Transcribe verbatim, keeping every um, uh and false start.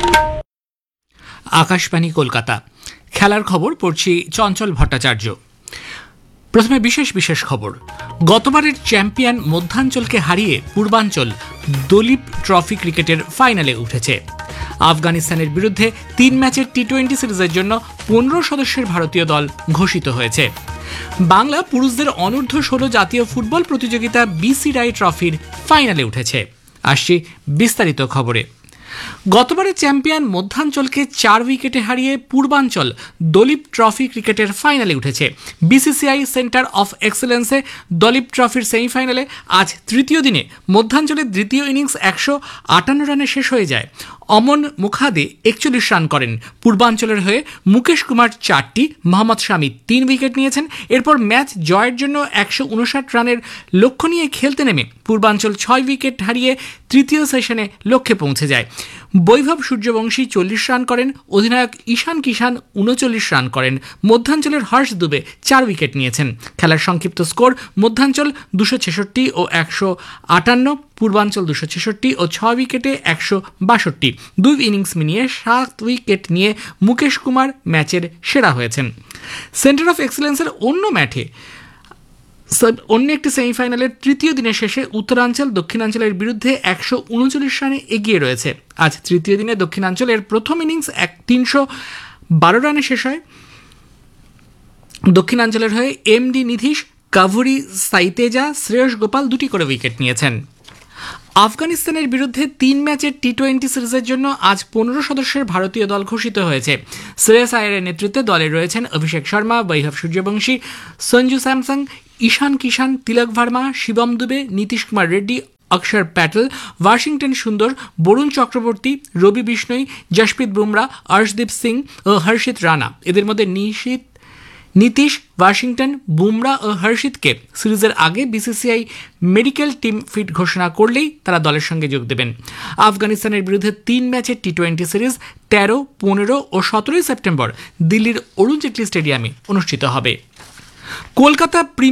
আকাশবাণী কলকাতা। খেলার খবর পড়ছি চঞ্চল ভট্টাচার্য। প্রথমে বিশেষ বিশেষ খবর। গতবারের চ্যাম্পিয়ন মধ্যাঞ্চলকে হারিয়ে পূর্বাঞ্চল দলীপ ট্রফি ক্রিকেটের ফাইনালে উঠেছে। আফগানিস্তানের বিরুদ্ধে তিন ম্যাচের টি টোয়েন্টি সিরিজের জন্য পনেরো সদস্যের ভারতীয় দল ঘোষিত হয়েছে। বাংলা পুরুষদের অনূর্ধ্ব ষোলো জাতীয় ফুটবল প্রতিযোগিতা বিসি রায় ট্রফির ফাইনালে উঠেছে। আসছি বিস্তারিত খবরে। গতবারের চ্যাম্পিয়ন মধ্যাঞ্চলকে চার উইকেটে হারিয়ে পূর্বাঞ্চল দলীপ ট্রফি ক্রিকেটের ফাইনালে উঠেছে। বিসিসিআই সেন্টার অফ এক্সেলেন্সে দলীপ ট্রফির সেমিফাইনালে আজ তৃতীয় দিনে মধ্যাঞ্চলের দ্বিতীয় ইনিংস একশো আটান্ন রানে শেষ হয়ে যায়। অমন মুখাদে একচল্লিশ রান করেন। পূর্বাঞ্চলের হয়ে মুকেশ কুমার চারটি, মোহাম্মদ শামি তিন উইকেট নিয়েছেন। এরপর ম্যাচ জয়ের জন্য একশো উনষাট রানের লক্ষ্য নিয়ে খেলতে নেমে পূর্বাঞ্চল ছয় উইকেট হারিয়ে তৃতীয় সেশনে লক্ষ্যে পৌঁছে যায়। বৈভব সূর্যবংশী চল্লিশ রান করেন, অধিনায়ক ঈশান কিষান উনচল্লিশ রান করেন। মধ্যাঞ্চলের হর্ষ দুবে চার উইকেট নিয়েছেন। খেলার সংক্ষিপ্ত স্কোর: মধ্যাঞ্চল দুশো ছেষট্টি ও একশো আটান্ন, পূর্বাঞ্চল দুশো ছেষট্টি ও ছয় উইকেটে একশো বাষট্টি। দুই ইনিংস মিলিয়ে সাত উইকেট নিয়ে মুকেশ কুমার ম্যাচের সেরা হয়েছেন। সেন্টার অফ এক্সেলেন্সের অন্য ম্যাচে অন্য একটি সেমিফাইনালের তৃতীয় দিনের শেষে উত্তরাঞ্চল দক্ষিণাঞ্চলের বিরুদ্ধে একশো উনচল্লিশ রানে এগিয়ে রয়েছে। আজ তৃতীয় দিনে দক্ষিণাঞ্চলের প্রথম ইনিংস এক তিনশো বারো রানে শেষ হয়। দক্ষিণাঞ্চলের হয়ে এম ডি নিধীশ, কাভুরি সাইতেজা, শ্রেয়স গোপাল দুটি করে উইকেট নিয়েছেন। আফগানিস্তানের বিরুদ্ধে তিন ম্যাচের টি টোয়েন্টি সিরিজের জন্য আজ পনেরো সদস্যের ভারতীয় দল ঘোষিত হয়েছে। শ্রেয়স আয়ারের নেতৃত্বে দলে রয়েছেন অভিষেক শর্মা, বৈভব সূর্যবংশী, সঞ্জু স্যামসং, ঈশান কিষান, তিলক ভার্মা, শিবম দুবে, নীতিশ কুমার রেড্ডি, অক্ষর প্যাটেল, ওয়াশিংটন সুন্দর, বরুণ চক্রবর্তী, রবি বিষ্ণই, জশপ্রীত বুমরা, অর্শদীপ সিং ও হর্ষিত রানা। এদের মধ্যে নিশীত নীতিশ, ওয়াশিংটন, বুমরা ও হর্ষিতকে সিরিজের আগে বিসিসিআই মেডিকেল টিম ফিট ঘোষণা করলেই তারা দলের সঙ্গে যোগ দেবেন। আফগানিস্তানের বিরুদ্ধে তিন ম্যাচের টি টোয়েন্টি সিরিজ তেরো, পনেরো ও সতেরোই সেপ্টেম্বর দিল্লির অরুণ জেটলি স্টেডিয়ামে অনুষ্ঠিত হবে। কলকাতা